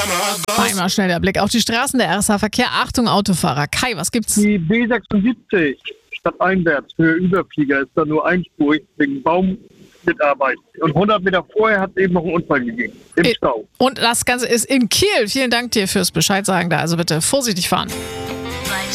Einmal schnell der Blick auf die Straßen, der RSA-Verkehr. Achtung, Autofahrer. Kai, was gibt's? Die B76 stadteinwärts für Überflieger ist da nur einspurig wegen Baummitarbeit. Und 100 Meter vorher hat es eben noch einen Unfall gegeben. Im Stau. Und das Ganze ist in Kiel. Vielen Dank dir fürs Bescheid sagen da. Also bitte vorsichtig fahren.